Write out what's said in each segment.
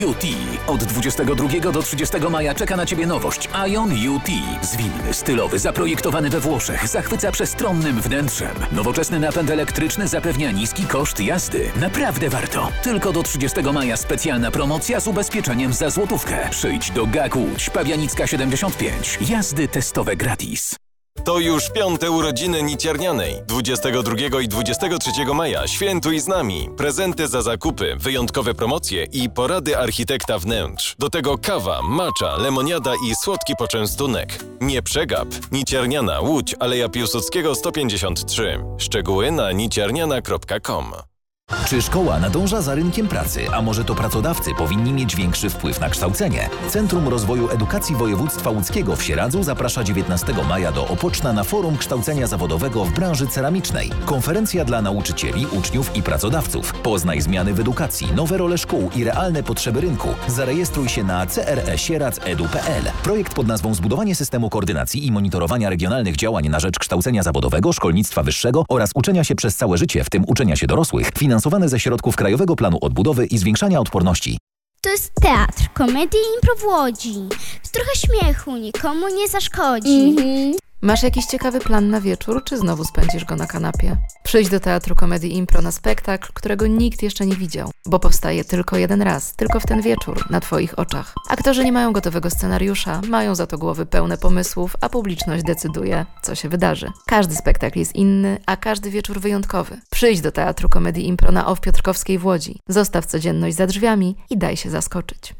UT. Od 22 do 30 maja czeka na Ciebie nowość Ion UT. Zwinny, stylowy, zaprojektowany we Włoszech, zachwyca przestronnym wnętrzem. Nowoczesny napęd elektryczny zapewnia niski koszt jazdy. Naprawdę warto. Tylko do 30 maja specjalna promocja z ubezpieczeniem za złotówkę. Przyjdź do GAK Łódź, Pabianicka 75. Jazdy testowe gratis. To już 5. urodziny Niciarnianej. 22 i 23 maja świętuj z nami. Prezenty za zakupy, wyjątkowe promocje i porady architekta wnętrz. Do tego kawa, matcha, lemoniada i słodki poczęstunek. Nie przegap. Niciarniana, Łódź, Aleja Piłsudskiego 153. Szczegóły na niciarniana.com. Czy szkoła nadąża za rynkiem pracy, a może to pracodawcy powinni mieć większy wpływ na kształcenie? Centrum Rozwoju Edukacji Województwa Łódzkiego w Sieradzu zaprasza 19 maja do Opoczna na Forum Kształcenia Zawodowego w branży ceramicznej. Konferencja dla nauczycieli, uczniów i pracodawców. Poznaj zmiany w edukacji, nowe role szkół i realne potrzeby rynku. Zarejestruj się na cresieradz.edu.pl. Projekt pod nazwą Zbudowanie systemu koordynacji i monitorowania regionalnych działań na rzecz kształcenia zawodowego, szkolnictwa wyższego oraz uczenia się przez całe życie, w tym uczenia się dorosłych, finansowany ze środków Krajowego Planu Odbudowy i Zwiększania Odporności. To jest teatr, komedii i impro w Łodzi. Trochę śmiechu nikomu nie zaszkodzi. Masz jakiś ciekawy plan na wieczór, czy znowu spędzisz go na kanapie? Przyjdź do Teatru Komedii Impro na spektakl, którego nikt jeszcze nie widział, bo powstaje tylko jeden raz, tylko w ten wieczór, na Twoich oczach. Aktorzy nie mają gotowego scenariusza, mają za to głowy pełne pomysłów, a publiczność decyduje, co się wydarzy. Każdy spektakl jest inny, a każdy wieczór wyjątkowy. Przyjdź do Teatru Komedii Impro na OFF Piotrkowskiej w Łodzi. Zostaw codzienność za drzwiami i daj się zaskoczyć.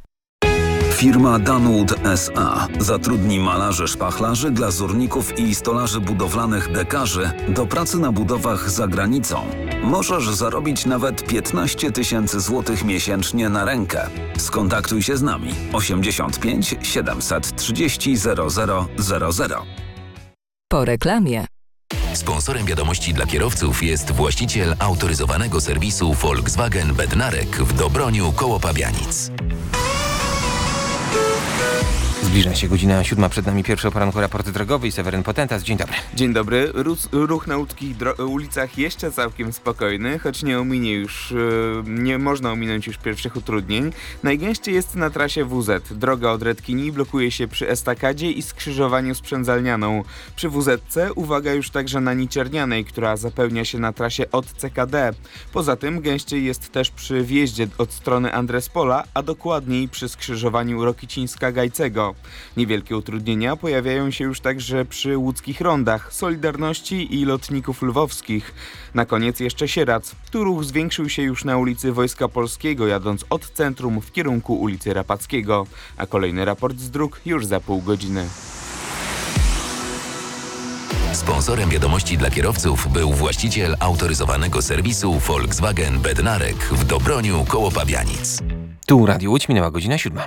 Firma Danwood S.A. zatrudni malarzy, szpachlarzy, glazurników i stolarzy budowlanych dekarzy do pracy na budowach za granicą. Możesz zarobić nawet 15 000 złotych miesięcznie na rękę. Skontaktuj się z nami 85 730 0000. Po reklamie. Sponsorem wiadomości dla kierowców jest właściciel autoryzowanego serwisu Volkswagen Bednarek w Dobroniu koło Pabianic. Zbliża się godzina 7, przed nami pierwszy o poranku raport drogowy i Seweryn Potentas. Dzień dobry. Dzień dobry. Ruch na łódzkich ulicach jeszcze całkiem spokojny, choć nie można ominąć już pierwszych utrudnień. Najgęściej jest na trasie WZ. Droga od Redkini blokuje się przy estakadzie i skrzyżowaniu z Przędzalnianą. Przy WZ-ce uwaga już także na Niciarnianej, która zapełnia się na trasie od CKD. Poza tym gęściej jest też przy wjeździe od strony Andrespola, a dokładniej przy skrzyżowaniu Rokicińska-Gajcego. Niewielkie utrudnienia pojawiają się już także przy łódzkich rondach, Solidarności i Lotników Lwowskich. Na koniec jeszcze Sieradz. Tu ruch zwiększył się już na ulicy Wojska Polskiego, jadąc od centrum w kierunku ulicy Rapackiego. A kolejny raport z dróg już za pół godziny. Sponsorem wiadomości dla kierowców był właściciel autoryzowanego serwisu Volkswagen Bednarek w Dobroniu koło Pabianic. Tu Radio Łódź, minęła godzina 7.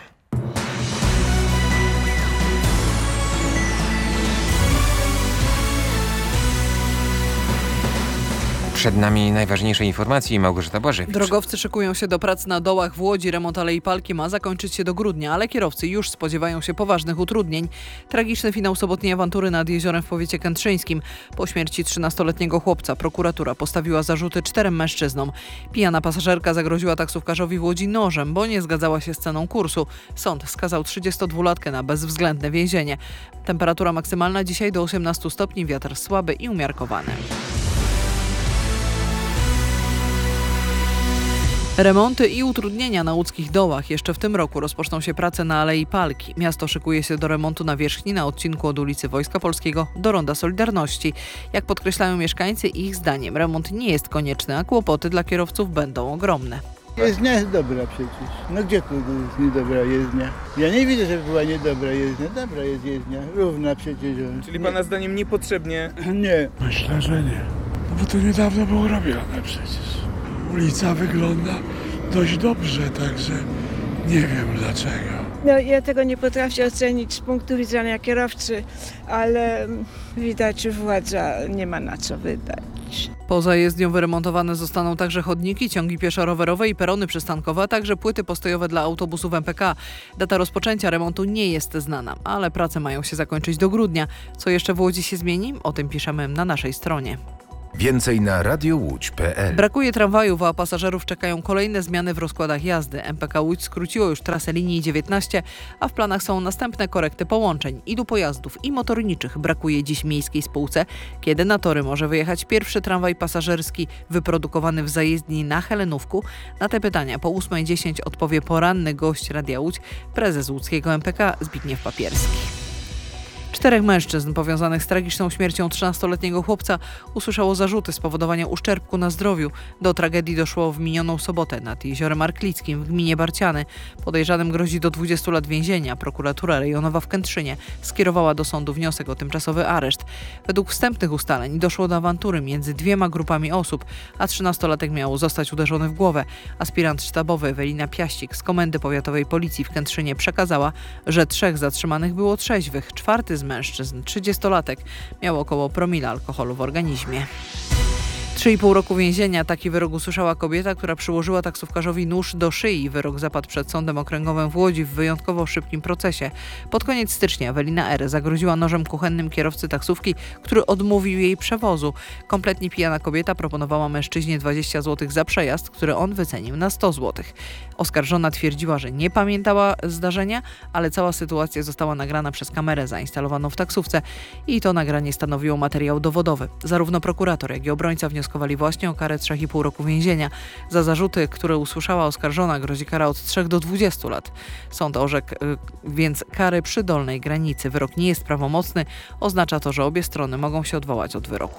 Przed nami najważniejsze informacje i Małgorzata Błażewicz. Drogowcy szykują się do prac na dołach w Łodzi. Remont Alei Palki ma zakończyć się do grudnia, ale kierowcy już spodziewają się poważnych utrudnień. Tragiczny finał sobotniej awantury nad jeziorem w powiecie kętrzyńskim. Po śmierci 13-letniego chłopca prokuratura postawiła zarzuty 4 mężczyznom. Pijana pasażerka zagroziła taksówkarzowi w Łodzi nożem, bo nie zgadzała się z ceną kursu. Sąd skazał 32-latkę na bezwzględne więzienie. Temperatura maksymalna dzisiaj do 18 stopni, wiatr słaby i umiarkowany. Remonty i utrudnienia na łódzkich dołach. Jeszcze w tym roku rozpoczną się prace na Alei Palki. Miasto szykuje się do remontu nawierzchni na odcinku od ulicy Wojska Polskiego do Ronda Solidarności. Jak podkreślają mieszkańcy, ich zdaniem remont nie jest konieczny, a kłopoty dla kierowców będą ogromne. Jezdnia jest dobra przecież. No gdzie tu jest niedobra jezdnia? Ja nie widzę, żeby była niedobra jezdnia. Dobra jest jezdnia, równa przecież. Czyli pana zdaniem niepotrzebnie? Nie. Myślę, że nie. No bo to niedawno było robione przecież. Ulica wygląda dość dobrze, także nie wiem dlaczego. No, ja tego nie potrafię ocenić z punktu widzenia kierowcy, ale widać, że władza nie ma na co wydać. Poza jezdnią wyremontowane zostaną także chodniki, ciągi pieszo-rowerowe i perony przystankowe, a także płyty postojowe dla autobusów MPK. Data rozpoczęcia remontu nie jest znana, ale prace mają się zakończyć do grudnia. Co jeszcze w Łodzi się zmieni? O tym piszemy na naszej stronie. Więcej na radiołódź.pl. Brakuje tramwajów, a pasażerów czekają kolejne zmiany w rozkładach jazdy. MPK Łódź skróciło już trasę linii 19, a w planach są następne korekty połączeń. Ilu pojazdów i motorniczych brakuje dziś miejskiej spółce? Kiedy na tory może wyjechać pierwszy tramwaj pasażerski wyprodukowany w zajezdni na Helenówku? Na te pytania po 8:10 odpowie poranny gość Radia Łódź, prezes łódzkiego MPK Zbigniew Papierski. 4 mężczyzn powiązanych z tragiczną śmiercią 13-letniego chłopca usłyszało zarzuty spowodowania uszczerbku na zdrowiu. Do tragedii doszło w minioną sobotę nad Jeziorem Arklickim w gminie Barciany. Podejrzanym grozi do 20 lat więzienia. Prokuratura rejonowa w Kętrzynie skierowała do sądu wniosek o tymczasowy areszt. Według wstępnych ustaleń doszło do awantury między 2 grupami osób, a 13-latek miał zostać uderzony w głowę. Aspirant sztabowy Ewelina Piaścik z Komendy Powiatowej Policji w Kętrzynie przekazała, że 3 zatrzymanych było trzeźwych. 4 z mężczyzn, 30-latek, miał około promila alkoholu w organizmie. 3,5 roku więzienia. Taki wyrok usłyszała kobieta, która przyłożyła taksówkarzowi nóż do szyi. Wyrok zapadł przed Sądem Okręgowym w Łodzi w wyjątkowo szybkim procesie. Pod koniec stycznia Ewelina R. zagroziła nożem kuchennym kierowcy taksówki, który odmówił jej przewozu. Kompletnie pijana kobieta proponowała mężczyźnie 20 zł za przejazd, który on wycenił na 100 zł. Oskarżona twierdziła, że nie pamiętała zdarzenia, ale cała sytuacja została nagrana przez kamerę zainstalowaną w taksówce i to nagranie stanowiło materiał dowodowy. Zarówno prokurator, jak i obrońca wnioskowali właśnie o karę 3,5 roku więzienia. Za zarzuty, które usłyszała oskarżona, grozi kara od 3 do 20 lat. Sąd orzekł więc kary przy dolnej granicy. Wyrok nie jest prawomocny. Oznacza to, że obie strony mogą się odwołać od wyroku.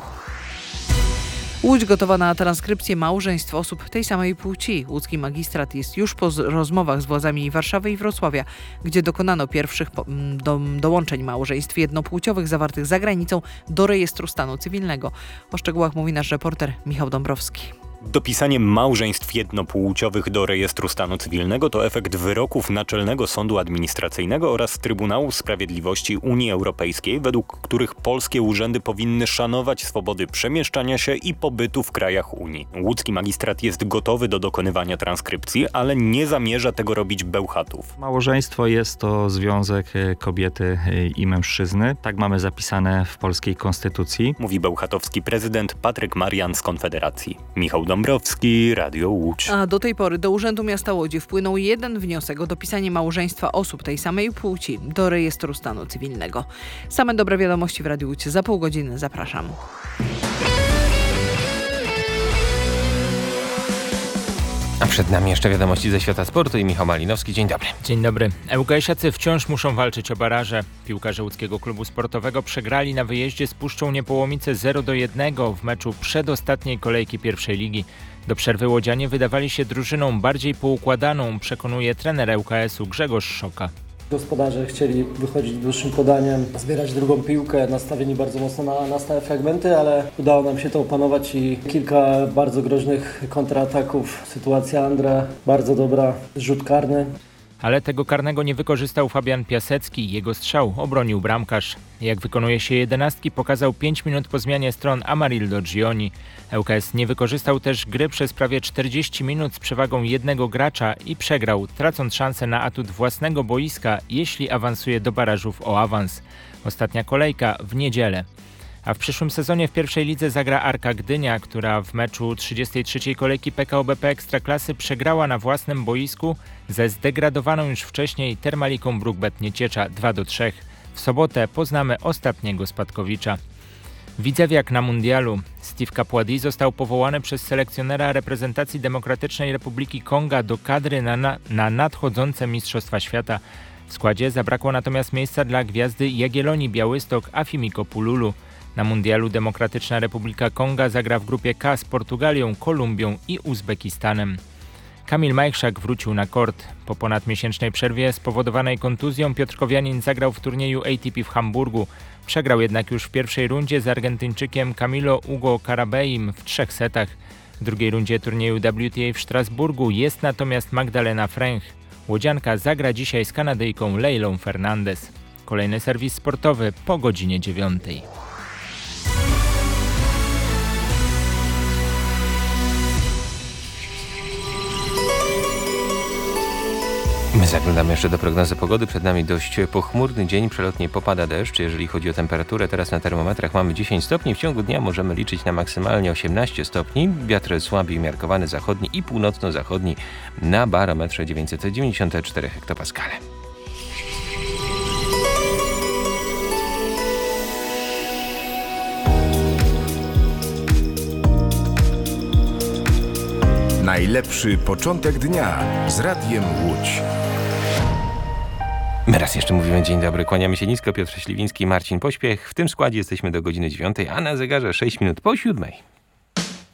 Łódź gotowa na transkrypcję małżeństw osób tej samej płci. Łódzki magistrat jest już po rozmowach z władzami Warszawy i Wrocławia, gdzie dokonano pierwszych dołączeń małżeństw jednopłciowych zawartych za granicą do rejestru stanu cywilnego. O szczegółach mówi nasz reporter Michał Dąbrowski. Dopisanie małżeństw jednopłciowych do rejestru stanu cywilnego to efekt wyroków Naczelnego Sądu Administracyjnego oraz Trybunału Sprawiedliwości Unii Europejskiej, według których polskie urzędy powinny szanować swobody przemieszczania się i pobytu w krajach Unii. Łódzki magistrat jest gotowy do dokonywania transkrypcji, ale nie zamierza tego robić bełchatów. Małżeństwo jest to związek kobiety i mężczyzny. Tak mamy zapisane w polskiej konstytucji. Mówi bełchatowski prezydent Patryk Marian z Konfederacji. Michał Dąbrowski, Radio Łódź. A do tej pory do Urzędu Miasta Łodzi wpłynął jeden wniosek o dopisanie małżeństwa osób tej samej płci do rejestru stanu cywilnego. Same dobre wiadomości w Radiu Łódź za pół godziny. Zapraszam. A przed nami jeszcze wiadomości ze świata sportu i Michał Malinowski. Dzień dobry. Dzień dobry. ŁKS-iacy wciąż muszą walczyć o baraże. Piłkarze łódzkiego klubu sportowego przegrali na wyjeździe z Puszczą Niepołomice 0-1 w meczu przedostatniej kolejki pierwszej ligi. Do przerwy łodzianie wydawali się drużyną bardziej poukładaną, przekonuje trener ŁKS-u Grzegorz Szoka. Gospodarze chcieli wychodzić dłuższym podaniem, zbierać drugą piłkę, nastawieni bardzo mocno na stałe fragmenty, ale udało nam się to opanować i kilka bardzo groźnych kontrataków. Sytuacja Andrę, bardzo dobra, rzut karny. Ale tego karnego nie wykorzystał Fabian Piasecki. Jego strzał obronił bramkarz. Jak wykonuje się jedenastki, pokazał 5 minut po zmianie stron Amarildo Gioni. ŁKS nie wykorzystał też gry przez prawie 40 minut z przewagą jednego gracza i przegrał, tracąc szansę na atut własnego boiska, jeśli awansuje do barażów o awans. Ostatnia kolejka w niedzielę. A w przyszłym sezonie w pierwszej lidze zagra Arka Gdynia, która w meczu 33. kolejki PKO BP Ekstraklasy przegrała na własnym boisku ze zdegradowaną już wcześniej Termaliką Bruk-Bet Nieciecza 2-3. W sobotę poznamy ostatniego spadkowicza. Widzewiak na mundialu. Steve Kapładi został powołany przez selekcjonera reprezentacji Demokratycznej Republiki Konga do kadry na nadchodzące Mistrzostwa Świata. W składzie zabrakło natomiast miejsca dla gwiazdy Jagiellonii Białystok Afimiko Pululu. Na mundialu Demokratyczna Republika Konga zagra w grupie K z Portugalią, Kolumbią i Uzbekistanem. Kamil Majchrzak wrócił na kort. Po ponadmiesięcznej przerwie spowodowanej kontuzją Piotrkowianin zagrał w turnieju ATP w Hamburgu. Przegrał jednak już w pierwszej rundzie z Argentyńczykiem Camilo Hugo Carabeim w 3 setach. W drugiej rundzie turnieju WTA w Strasburgu jest natomiast Magdalena Fręch. Łodzianka zagra dzisiaj z Kanadyjką Leilą Fernandez. Kolejny serwis sportowy po godzinie 9. My zaglądamy jeszcze do prognozy pogody. Przed nami dość pochmurny dzień, przelotnie popada deszcz. Jeżeli chodzi o temperaturę, teraz na termometrach mamy 10 stopni. W ciągu dnia możemy liczyć na maksymalnie 18 stopni. Wiatr słabi umiarkowany zachodni i północno-zachodni na barometrze 994 hektopaskale. Najlepszy początek dnia z Radiem Łódź. My raz jeszcze mówimy dzień dobry, kłaniamy się nisko, Piotr Śliwiński, Marcin Pośpiech. W tym składzie jesteśmy do godziny 9, a na zegarze 6 minut po 7.